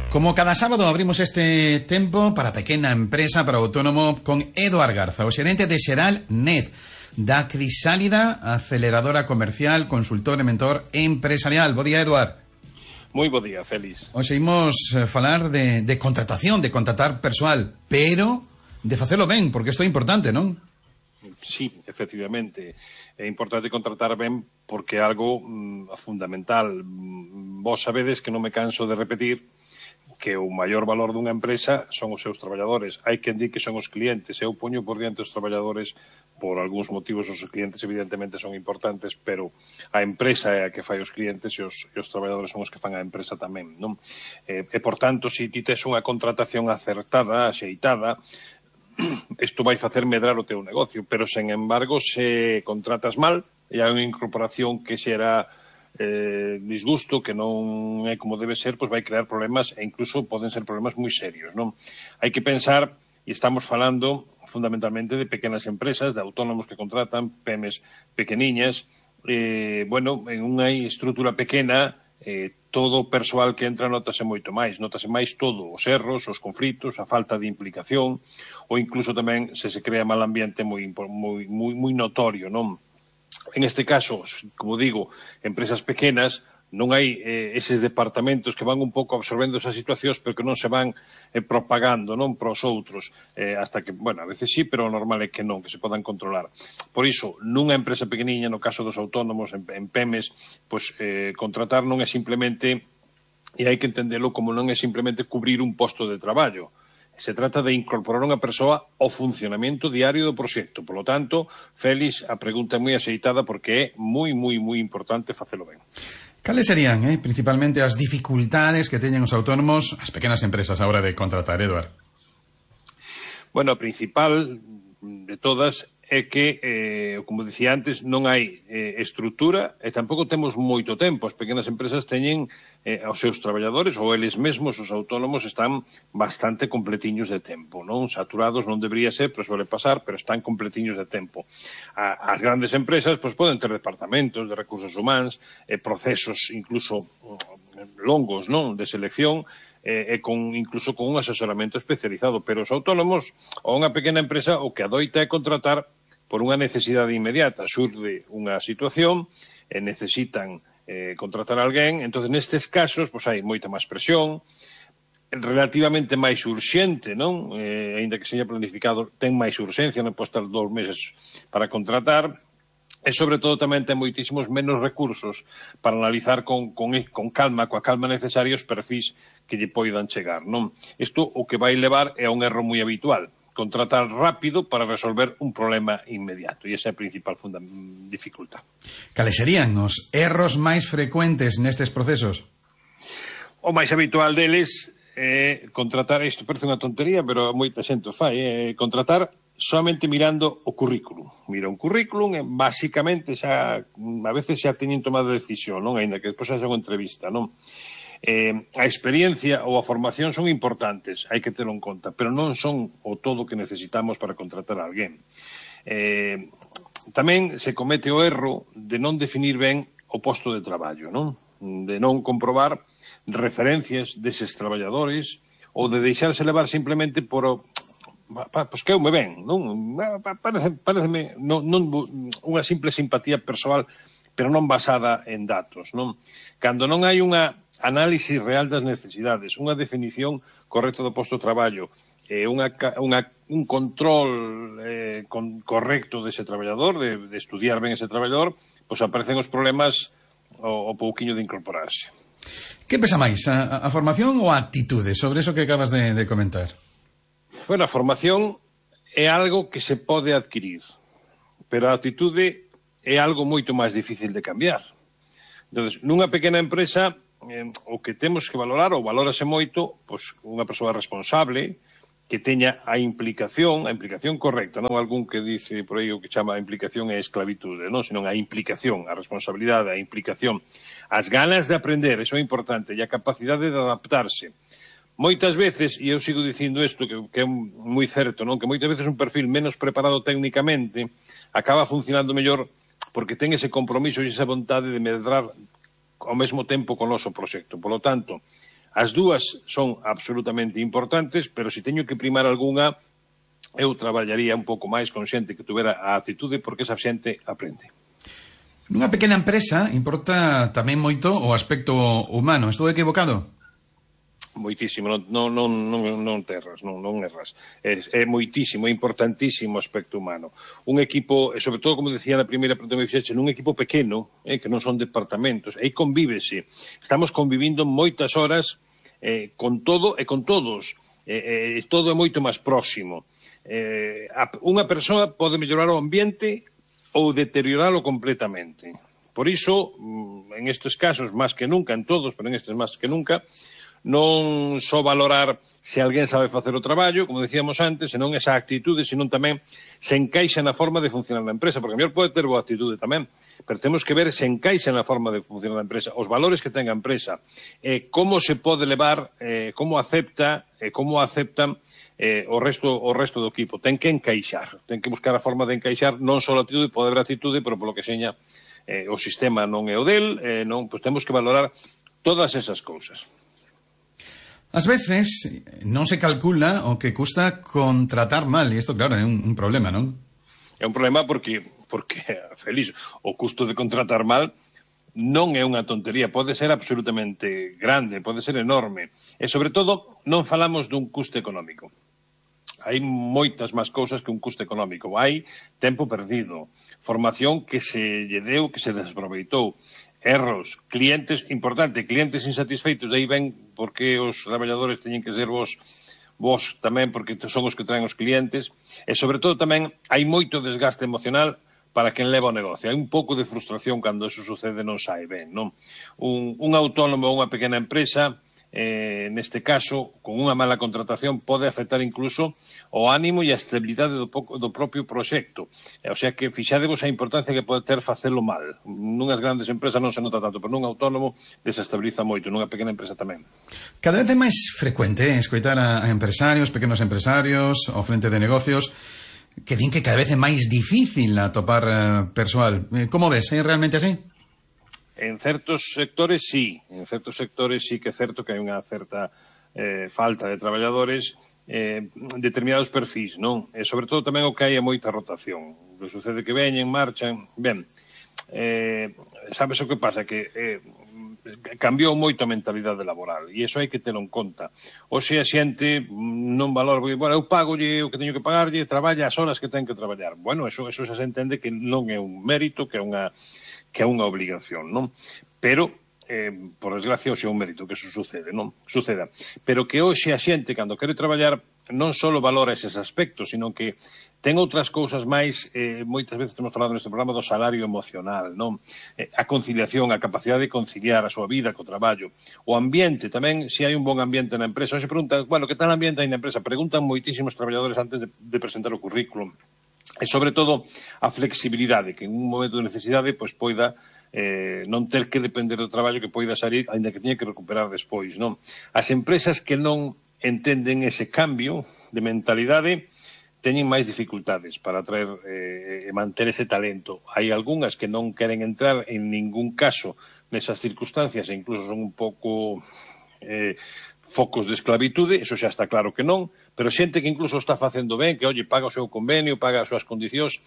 Como cada sábado abrimos este tempo para pequena empresa, para autónomo, con Eduard Garza, o xerente de Xeralnet, da Crisálida, aceleradora comercial, consultor e mentor empresarial. Bo día, Eduard. Moi bo día, Félix. Hoxe imos falar de contratación, de contratar persoal, pero de facelo ben, porque isto é importante, non? Sí, efectivamente. É importante contratar ben porque é algo fundamental. Vos sabedes que non me canso de repetir que o maior valor dunha empresa son os seus traballadores. Hai quen di que son os clientes. Eu poño por diante os traballadores por algúns motivos. Os clientes evidentemente son importantes, pero a empresa é a que fai os clientes e os traballadores son os que fan a empresa tamén, non? E por tanto, se ti tes unha contratación acertada, axeitada, isto vai facer medrar o teu negocio, pero, sen embargo, se contratas mal e hai unha incorporación que xera disgusto, que non é como debe ser, pois vai crear problemas e incluso poden ser problemas moi serios, non? Hai que pensar, e estamos falando fundamentalmente de pequenas empresas, de autónomos que contratan, PEMES pequeniñas, en unha estrutura pequena, todo o persoal que entra notase moito máis todo, os erros, os conflitos, a falta de implicación, ou incluso tamén se crea mal ambiente moi notorio, non? En este caso, como digo, empresas pequenas, non hai eses departamentos que van un pouco absorbendo esas situacións, pero que non se van propagando, non, para os outros, hasta que, a veces sí, pero o normal é que non, que se podan controlar. Por iso, nunha empresa pequeniña, no caso dos autónomos, en PEMES, pois contratar non é simplemente, e hai que entendelo como non é simplemente cubrir un posto de traballo. Se trata de incorporar unha persoa ao funcionamento diario do proxecto. Por lo tanto, Félix, a pregunta é moi axeitada porque é moi importante facelo ben. Cales serían, principalmente, as dificultades que teñen os autónomos, as pequenas empresas, a hora de contratar, Eduard? Bueno, a principal de todas é que, como dicía antes, non hai estrutura e tampouco temos moito tempo. As pequenas empresas teñen aos seus traballadores, ou eles mesmos, os autónomos, están bastante completiños de tempo, non? Saturados non debería ser, pero suele pasar, pero están completiños de tempo. As grandes empresas poden ter departamentos de recursos humanos, procesos incluso longos, non, de selección, incluso con un asesoramento especializado, pero os autónomos ou unha pequena empresa o que adoita é contratar por unha necesidade inmediata. Surde unha situación e necesitan contratar a alguén, entonces nestes casos hai moita máis presión, relativamente máis urxente, non? Aínda que seña planificado, ten máis urxencia, non pode estar 2 meses para contratar, e sobre todo tamén ten moitísimos menos recursos para analizar con calma, coa calma necesaria, os perfis que lle poidan chegar, non? Isto o que vai levar é a un erro moi habitual, contratar rápido para resolver un problema inmediato, e esa é a principal dificultad. Cales serían os erros máis frecuentes nestes procesos? O máis habitual deles é contratar, isto parece unha tontería, pero moita xente o fai, contratar solamente mirando o currículum. Mira un currículum e, basicamente, xa a veces xa teñen tomado decisión, non? Ainda que despois haxa unha entrevista, non? A experiencia ou a formación son importantes, hai que terlo en conta, pero non son o todo que necesitamos para contratar a alguén. Tamén se comete o erro de non definir ben o posto de traballo, non? De non comprobar referencias deses traballadores ou de deixarse levar simplemente por pois que eu me ven, non? Pareceme unha simple simpatía persoal, pero non basada en datos, non? Cando non hai unha análisis real das necesidades, unha definición correcta do posto de traballo, un control correcto dese traballador, de estudiar ben ese traballador, pois aparecen os problemas o pouquiño de incorporarse. Que pesa máis, a formación ou a actitude sobre eso que acabas de comentar? Bueno, a formación é algo que se pode adquirir, pero a actitude é algo moito máis difícil de cambiar. Entón, nunha pequena empresa, o que temos que valorar, ou valórase moito, pois unha persoa responsable, que teña a implicación correcta, non algún que dice por aí o que chama a implicación é esclavitude, non? Senón a implicación, a responsabilidade, a implicación, as ganas de aprender, eso é importante, e a capacidade de adaptarse. Moitas veces, e eu sigo dicindo isto, que é moi certo, non? Que moitas veces un perfil menos preparado técnicamente acaba funcionando mellor porque ten ese compromiso e esa vontade de medrar ao mesmo tempo con o noso proxecto. Por lo tanto, As dúas son absolutamente importantes, pero se teño que primar algunha, eu traballaría un pouco máis con xente que tuvera a actitude, porque esa xente aprende. Nunha pequena empresa importa tamén moito o aspecto humano. Estou equivocado? Moitísimo, non terras, non erras. É moitísimo, é importantísimo o aspecto humano. Un equipo, e sobre todo, como decía na primeira pregunta que me fixeche, nun equipo pequeno, que non son departamentos, aí convívese. Estamos convivindo moitas horas con todo e con todos. Todo é moito máis próximo. Unha persoa pode mellorar o ambiente ou deterioralo completamente. Por iso, en estes casos, máis que nunca, en todos, pero en estes máis que nunca, non só valorar se alguén sabe facer o traballo, como decíamos antes, senón esa actitude, senón tamén se encaixa na forma de funcionar na empresa, porque a mellor pode ter boa actitude tamén, pero temos que ver se encaixa na forma de funcionar na empresa, os valores que ten a empresa, como se pode levar, como aceptan o resto do equipo. Ten que encaixar, ten que buscar a forma de encaixar, non só a actitude, pode haber actitude, pero polo que seña o sistema non é o del, pois temos que valorar todas esas cousas. Ás veces non se calcula o que custa contratar mal, e isto, claro, é un problema, non? É un problema porque feliz, o custo de contratar mal non é unha tontería, pode ser absolutamente grande, pode ser enorme. E, sobre todo, non falamos dun custo económico. Hai moitas máis cousas que un custo económico. Hai tempo perdido, formación que se lle deu, que se desaproveitou, erros, clientes, importante, clientes insatisfeitos, de aí ven porque os traballadores teñen que ser vos tamén, porque son os que traen os clientes, e sobre todo tamén hai moito desgaste emocional para quen leva o negocio. Hai un pouco de frustración cando eso sucede, non sae ben, non? Un autónomo ou unha pequena empresa, neste caso, con unha mala contratación, pode afectar incluso o ánimo e a estabilidade do propio proxecto. O sea que fixadevos a importancia que pode ter facelo mal. Nunhas grandes empresas non se nota tanto, pero nun autónomo desestabiliza moito, nunha pequena empresa tamén. Cada vez é máis frecuente escoitar a empresarios, pequenos empresarios, ao frente de negocios, que din que cada vez é máis difícil atopar persoal. Como ves? É realmente así? En certos sectores sí que é certo que hai unha certa falta de traballadores, determinados perfis, non? E sobre todo tamén o que hai é moita rotación. O que sucede que veñen, marchan, ben, sabes o que pasa? Que cambiou moito a mentalidade laboral e iso hai que telo en conta. Hoxe a xente non valora, bueno, eu pagolle o que teño que pagarlle, traballa as horas que ten que traballar. Bueno, eso xa se entende que non é un mérito, que é unha obligación, non? Pero, por desgracia, hoxe é un mérito que eso suceda. Pero que hoxe a xente, cando quere traballar, non só valora eses aspectos, sino que ten outras cousas máis, moitas veces temos falado neste programa do salario emocional, non? A conciliación, a capacidade de conciliar a súa vida co traballo. O ambiente tamén, se hai un bon ambiente na empresa. Hoxe preguntan, bueno, que tal ambiente hai na empresa? Preguntan moitísimos traballadores antes de presentar o currículum. E, sobre todo, a flexibilidade, que en un momento de necesidade pois poida non ter que depender do traballo, que poida salir, ainda que teña que recuperar despois, non? As empresas que non entenden ese cambio de mentalidade teñen máis dificultades para atraer e manter ese talento. Hai algunhas que non queren entrar en ningún caso nesas circunstancias e incluso son un pouco focos de esclavitude, eso xa está claro que non, pero xente que incluso está facendo ben, que, oye, paga o seu convenio, paga as súas condicións,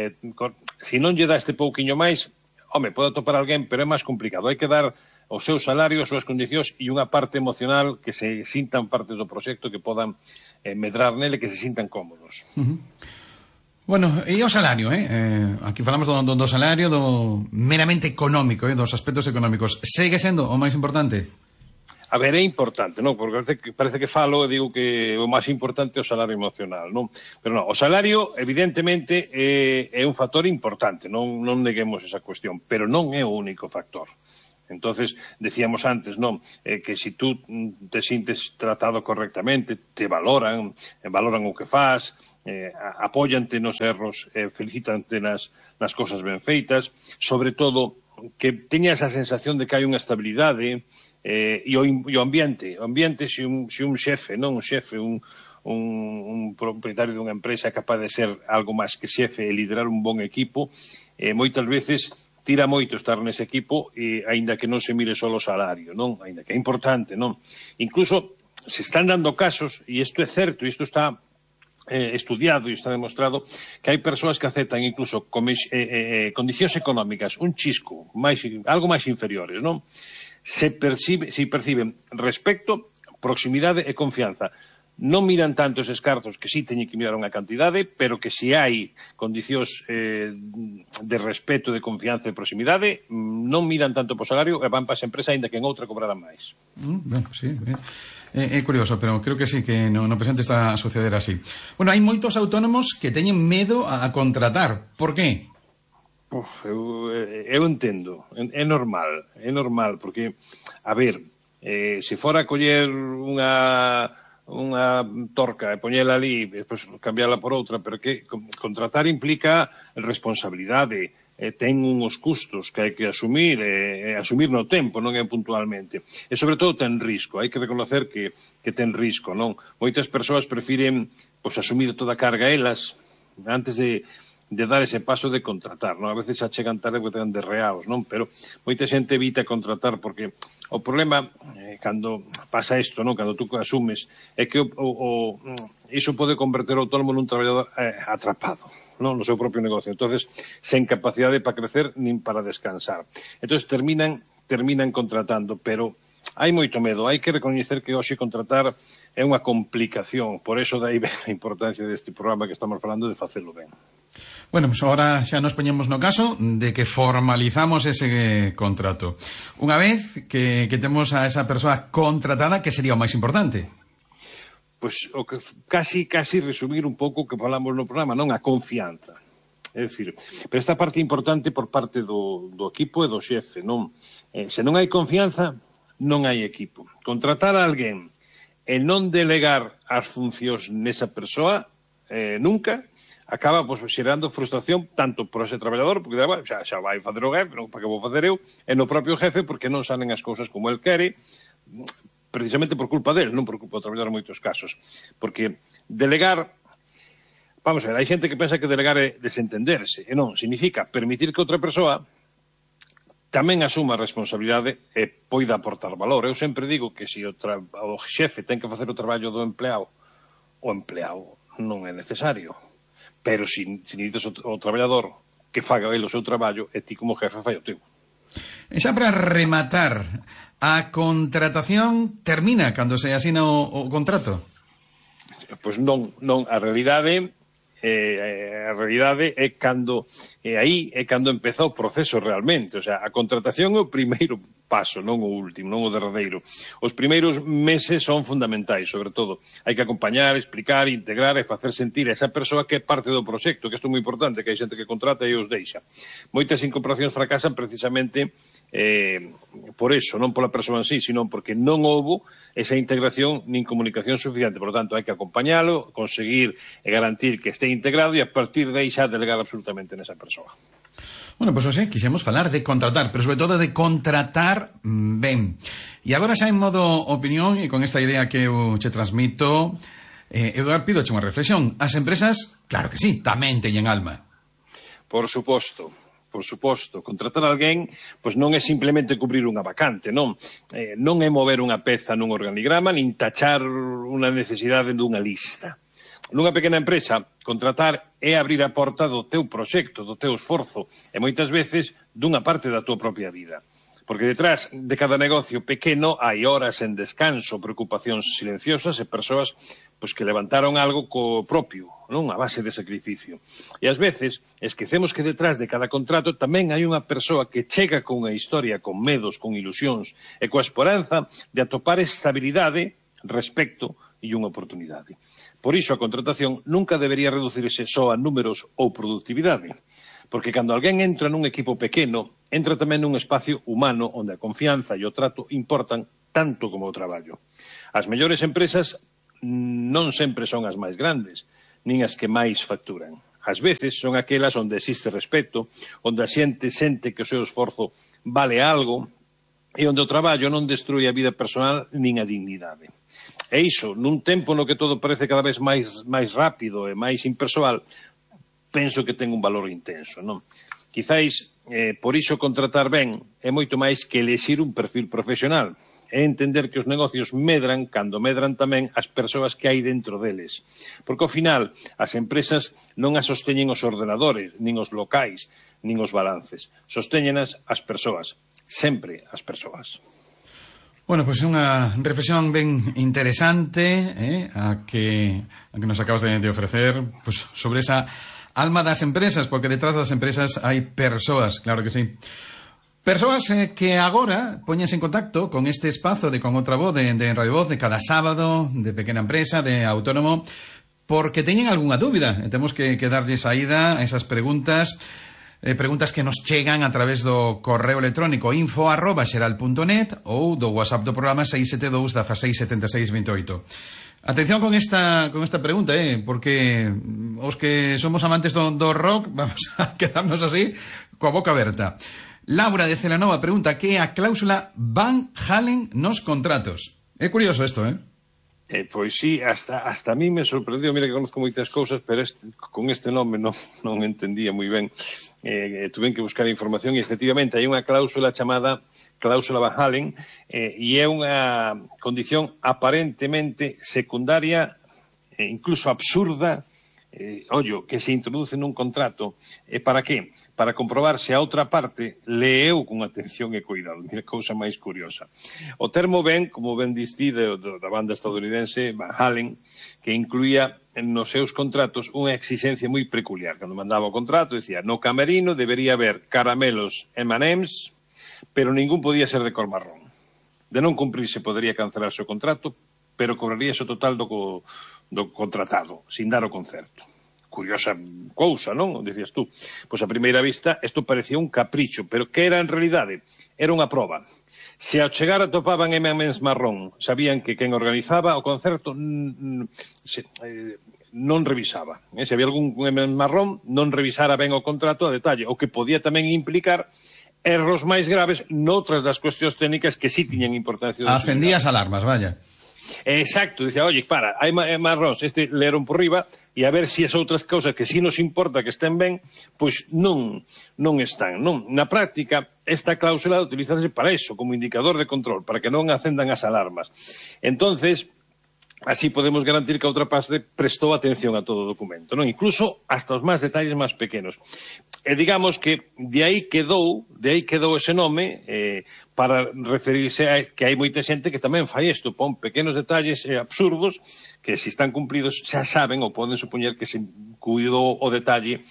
se non lle dá este pouquiño máis, home, pode atopar alguén, pero é máis complicado. Hai que dar o seu salario, as súas condicións e unha parte emocional que se sintan parte do proxecto, que podan medrar nele, que se sintan cómodos. Bueno, e o salario, aquí falamos do salario, do meramente económico, dos aspectos económicos. Segue sendo o máis importante? A ver, é importante, non? Porque parece que falo e digo que o máis importante é o salario emocional, non? Pero non, o salario, evidentemente, é un factor importante, non neguemos esa cuestión, pero non é o único factor. Entonces, decíamos antes, non? Que se tú te sintes tratado correctamente, te valoran o que faz, apóyante nos erros, felicítante nas cosas ben feitas, sobre todo, que teña esa sensación de que hai unha estabilidade, e o ambiente, se un xefe, non un xefe, un propietario dunha empresa é capaz de ser algo máis que xefe e liderar un bon equipo, moitas veces tira moito estar nese equipo, e aínda que non se mire só o salario, non? Aínda que é importante, non? Incluso se están dando casos, e isto é certo, e isto está estudiado e está demostrado, que hai persoas que aceptan incluso condicións económicas un chisco, algo máis inferiores, non? Se perciben respecto, proximidade e confianza. Non miran tanto eses cartos, que sí teñen que mirar unha cantidade, pero que se hai condicións de respeto, de confianza e proximidade, non miran tanto po salario e van para esa empresa aínda que en outra cobrarán máis. Bueno, sí, é curioso, pero creo que sí que no presente está a suceder así. Bueno, hai moitos autónomos que teñen medo a contratar. Por qué? Eu entendo, é normal, porque, a ver, se fora a coller unha torca e poñela ali e despois cambiarla por outra, pero que contratar implica responsabilidade, ten uns custos que hai que asumir, asumir no tempo, non é puntualmente, e sobre todo ten risco, hai que reconocer que ten risco, non? Moitas persoas prefiren asumir toda a carga elas antes de dar ese paso de contratar, non? A veces xa chegan tarde porque ten derreados, non? Pero moita xente evita contratar porque o problema, cando pasa isto, non? Cando tú asumes, é que iso pode converter o autónomo nun traballador atrapado, non? No seu propio negocio. Entonces, sen capacidade para crecer nin para descansar. Entonces, terminan contratando, pero hai moito medo. Hai que recoñecer que hoxe contratar é unha complicación. Por eso dai ben a importancia deste programa que estamos falando de facelo ben. Bueno, pues ahora xa nos poñemos no caso de que formalizamos ese contrato. Unha vez que temos a esa persoa contratada, que sería o máis importante? Pois o que casi resumir un pouco o que falamos no programa, non? A confianza. É dicir, pero esta parte importante por parte do equipo e do xefe, non? Se non hai confianza, non hai equipo. Contratar a alguén e non delegar as funcións nesa persoa nunca acaba xerando frustración tanto por ese traballador, porque xa vai fazer o jefe, non, para que vou facer eu, e no propio jefe, porque non salen as cousas como el quere, precisamente por culpa del, non por culpa do traballador en moitos casos. Porque delegar, vamos a ver, hai xente que pensa que delegar é desentenderse, e non, significa permitir que outra persoa tamén asuma a responsabilidade e poida aportar valor. Eu sempre digo que se o xefe ten que facer o traballo do empleado, o empleado non é necesario. Pero se necesitas o traballador que faga ele o seu traballo, e ti como jefe fai o teu. E xa para rematar, a contratación termina cando se asina o contrato? Pois non, a realidade é cando aí é cando empeza o proceso realmente, o sea, a contratación é o primeiro paso, non o último, non o derradeiro. Os primeiros meses son fundamentais, sobre todo. Hai que acompañar, explicar, integrar e facer sentir a esa persoa que é parte do proxecto, que isto é moi importante, que hai xente que contrata e os deixa. Moitas incorporacións fracasan precisamente por eso, non pola persoa en sí, sino porque non houbo esa integración nin comunicación suficiente. Por lo tanto, hai que acompañalo, conseguir e garantir que este integrado e a partir de aí xa delegar absolutamente nesa persoa. Bueno, pois hoxe quixemos falar de contratar, pero sobre todo de contratar ben. E agora xa en modo opinión, e con esta idea que eu che transmito, Eduard, pidoche unha reflexión. As empresas, claro que sí, tamén teñen alma. Por suposto, contratar a alguén pois non é simplemente cubrir unha vacante, non é mover unha peza nun organigrama nin tachar unha necesidade dunha lista. Nunha pequena empresa, contratar é abrir a porta do teu proxecto, do teu esforzo e moitas veces dunha parte da tua propia vida. Porque detrás de cada negocio pequeno hai horas en descanso, preocupacións silenciosas e persoas que levantaron algo co propio, non? A base de sacrificio. E ás veces esquecemos que detrás de cada contrato tamén hai unha persoa que chega con unha historia, con medos, con ilusións e coa esperanza de atopar estabilidade, respecto e unha oportunidade. Por iso a contratación nunca debería reducirse só a números ou productividade. Porque cando alguén entra nun equipo pequeno, entra tamén nun espacio humano onde a confianza e o trato importan tanto como o traballo. As mellores empresas non sempre son as máis grandes, nin as que máis facturan. Ás veces son aquelas onde existe respeto, onde a xente sente que o seu esforzo vale algo e onde o traballo non destrui a vida personal nin a dignidade. E iso, nun tempo no que todo parece cada vez máis rápido e máis impersoal, penso que ten un valor intenso, non? Quizáis, por iso contratar ben é moito máis que elixir un perfil profesional. É entender que os negocios medran cando medran tamén as persoas que hai dentro deles. Porque, ao final, as empresas non as sosteñen os ordenadores, nin os locais, nin os balances. Sostéñenas as persoas. Sempre as persoas. Bueno, pois unha reflexión ben interesante a que nos acabas de ofrecer pues, sobre esa alma das empresas, porque detrás das empresas hai persoas, claro que sí. Persoas que agora poñense en contacto con este espazo de Con Outra Voz de Radio Voz de cada sábado, de Pequena Empresa, de Autónomo, porque teñen algunha dúbida e temos que darlle saída a esas preguntas que nos chegan a través do correo electrónico info@xeral.net ou do WhatsApp do programa 672 16 76 28. Atención con esta pregunta, porque os que somos amantes do rock vamos a quedarnos así coa boca aberta. Laura de Celanova pregunta que é a cláusula Van Halen nos contratos. É curioso isto, Pois sí, hasta a mí me sorprendió. Mira que conozco moitas cousas, pero con este nome non entendía moi ben. Tuve que buscar información e efectivamente hai unha cláusula chamada cláusula Van Halen e é unha condición aparentemente secundaria, incluso absurda, que se introduce nun contrato. Para qué? Para comprobar se a outra parte leeu con atención e cuidado. Mira, cousa máis curiosa. O termo ben, como ben distí da banda estadounidense Van Halen, que incluía nos seus contratos unha exigencia moi peculiar. Cando mandaba o contrato, decía, no camerino debería haber caramelos M&M's, pero ningún podía ser de cor marrón. De non cumprirse podería cancelarse o contrato, pero cobraríase o total do contratado, sin dar o concerto. Curiosa cousa, non? Dicías tú. Pois a primeira vista, isto parecía un capricho, pero que era en realidade? Era unha proba. Se ao chegar atopaban M&M's marrón, sabían que quen organizaba o concerto non revisaba. Se había algún M&M marrón, non revisara ben o contrato a detalle, o que podía tamén implicar erros máis graves noutras das cuestións técnicas que sí tiñan importancia. Acendías alarmas, vaya. Exacto, dicía, oye, hai marróns, leeron por riba, e a ver se as outras cousas que sí nos importa que estén ben, pois non están, non. Na práctica, esta cláusula utilizase para eso, como indicador de control, para que non acendan as alarmas. Entonces, así podemos garantir que a outra parte prestou atención a todo o documento, non? Incluso hasta os máis detalles máis pequenos. E digamos que de aí quedou ese nome para referirse a que hai moita xente que tamén fai isto, pon pequenos detalles absurdos que se están cumpridos xa saben ou poden supoñer que se cuidou o detalle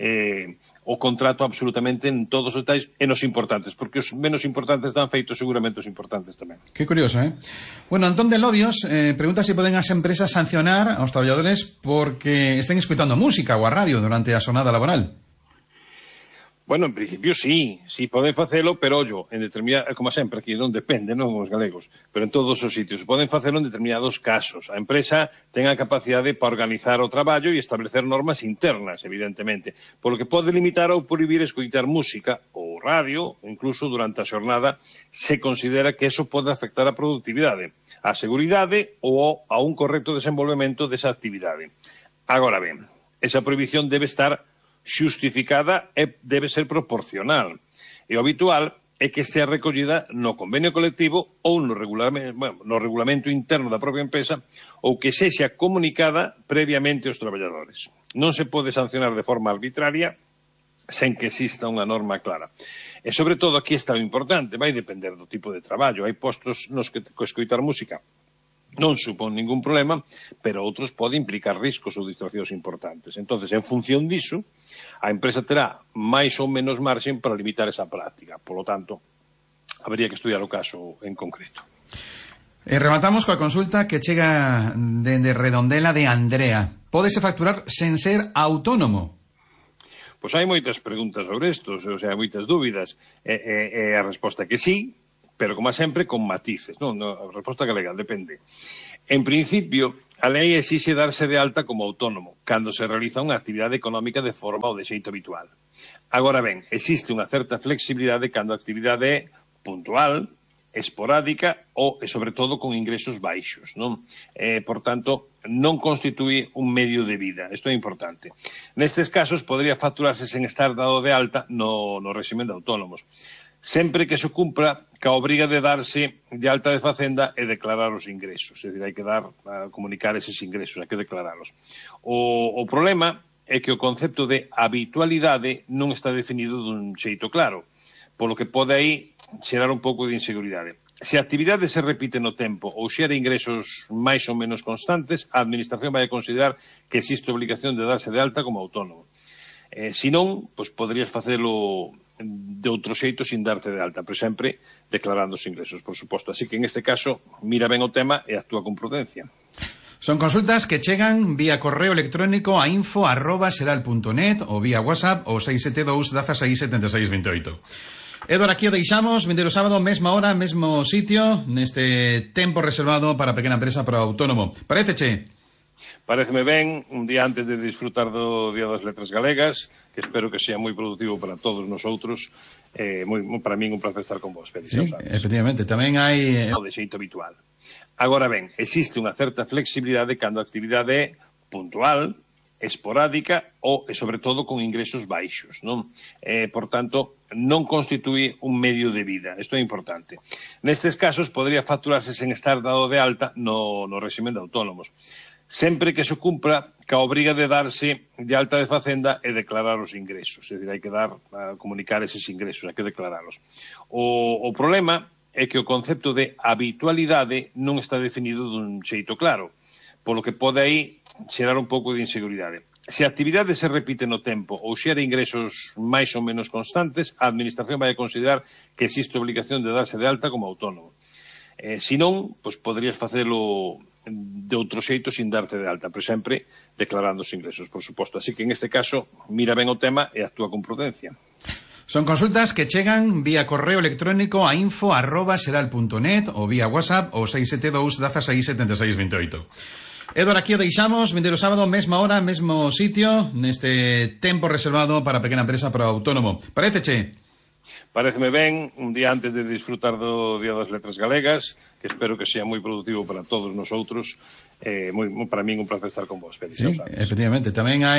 o contrato absolutamente en todos os detalles e nos importantes, porque os menos importantes dan feito seguramente os importantes tamén. Que curioso, Bueno, Antón de Lodios pregunta se poden as empresas sancionar aos traballadores porque estén escuitando música ou a radio durante a xornada laboral. Bueno, en principio sí poden facelo, pero ollo, en determinada, como sempre, aquí non depende, non os galegos, pero en todos os sitios, poden facelo en determinados casos. A empresa ten a capacidade para organizar o traballo e establecer normas internas, evidentemente, polo que pode limitar ou prohibir escoitar música ou radio, incluso durante a xornada, se considera que eso pode afectar a produtividade, a seguridade ou a un correcto desenvolvemento desa actividade. Agora ben, esa prohibición debe estar xustificada e debe ser proporcional. E o habitual é que estea recollida no convenio colectivo ou no regulamento interno da propia empresa ou que sexa comunicada previamente aos traballadores. Non se pode sancionar de forma arbitraria sen que exista unha norma clara. E, sobre todo, aquí está o importante, vai depender do tipo de traballo. Hai postos nos que escoitar música non supón ningún problema, pero outros pode implicar riscos ou distraccións importantes. Entonces, en función diso, a empresa terá máis ou menos marxen para limitar esa práctica. Polo tanto, habría que estudiar o caso en concreto. Rematamos coa consulta que chega dende Redondela de Andrea. Pódese facturar sen ser autónomo? Pois hai moitas preguntas sobre isto, hai moitas dúbidas. A resposta é que sí, pero, como sempre, con matices. Non, a resposta galega depende. En principio, a lei exixe darse de alta como autónomo cando se realiza unha actividade económica de forma ou de xeito habitual. Agora ben, existe unha certa flexibilidade cando a actividade é puntual, esporádica ou, e sobre todo, con ingresos baixos, non? Por tanto, non constitúe un medio de vida. Isto é importante. Nestes casos, podría facturarse sen estar dado de alta no régimen de autónomos, sempre que se cumpra ca obriga de darse de alta de Facenda e declarar os ingresos. É dicir, hai que comunicar eses ingresos, hai que declaralos. O problema é que o concepto de habitualidade non está definido dun xeito claro, polo que pode aí xerar un pouco de inseguridade. Se a actividade se repite no tempo ou xera ingresos máis ou menos constantes, a Administración vai a considerar que existe obligación de darse de alta como autónomo. Se non, pois poderías facelo de outro xeito sin darte de alta, pero sempre declarando os ingresos, por suposto. Así que, en este caso, mira ben o tema e actúa con prudencia. Son consultas que chegan vía correo electrónico a info@seral.net ou vía WhatsApp o 672 16 76 28. Eduardo, aquí o deixamos, vindeiro sábado, mesma hora, mesmo sitio, neste tempo reservado para a pequena empresa, para o autónomo. Paréceche? Paréceme ben, un día antes de disfrutar do Día das Letras Galegas, que espero que sea moi productivo para todos nosotros. Para min un placer estar con vos, Félix. Sí, efectivamente, tamén hai... De xeito habitual. Agora ben, existe unha certa flexibilidade cando a actividade é puntual, esporádica ou, e sobre todo, con ingresos baixos, non? Por tanto, non constitúe un medio de vida. Isto é importante. Nestes casos, podría facturarse sen estar dado de alta no régimen de autónomos, sempre que se cumpra ca obriga de darse de alta de Facenda e declarar os ingresos. É dicir, hai que comunicar eses ingresos, hai que declaralos. O problema é que o concepto de habitualidade non está definido dun xeito claro, polo que pode aí xerar un pouco de inseguridade. Se a actividade se repite no tempo ou xera ingresos máis ou menos constantes, a Administración vai a considerar que existe obligación de darse de alta como autónomo. Se non, pois poderías facelo de outro xeito sin darte de alta, pero sempre declarando os ingresos, por suposto. Así que, en este caso, mira ben o tema e actúa con prudencia. Son consultas que chegan vía correo electrónico a info@seral.net ou vía WhatsApp o 672 16 76 28. Eduardo, aquí o deixamos, vindeiro sábado, mesma hora, mesmo sitio, neste tempo reservado para a pequena empresa, para o autónomo. Paréceche? Paréceme ben, un día antes de disfrutar do Día das Letras Galegas, que espero que sea moi productivo para todos nosotros. Para min un placer estar con vos, Félix. Sí, efectivamente, tamén hai